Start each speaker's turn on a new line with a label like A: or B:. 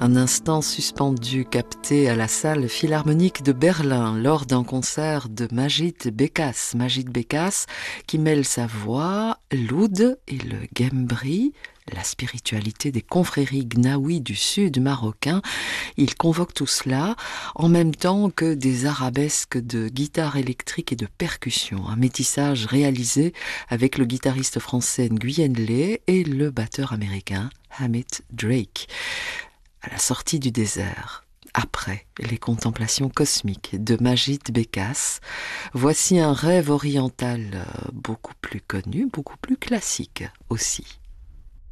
A: Un instant suspendu capté à la salle philharmonique de Berlin lors d'un concert de Majid Bekas. Majid Bekas qui mêle sa voix, l'oud et le gembri, la spiritualité des confréries gnaouis du sud marocain. Il convoque tout cela en même temps que des arabesques de guitare électrique et de percussion. Un métissage réalisé avec le guitariste français Nguyen Le et le batteur américain Hamid Drake. À la sortie du désert, après les contemplations cosmiques de Majid Bekas, voici un rêve oriental beaucoup plus connu, beaucoup plus classique aussi.